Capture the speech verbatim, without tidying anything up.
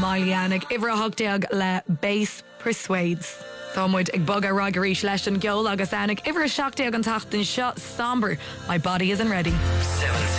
Miley Annick, Ivra Hogdeag le Bass Persuades. Támuid ag bog a ragarí leis an geol agus Annick, Ivra Seachdeag an tacht an shot somber. My body isn't ready. seven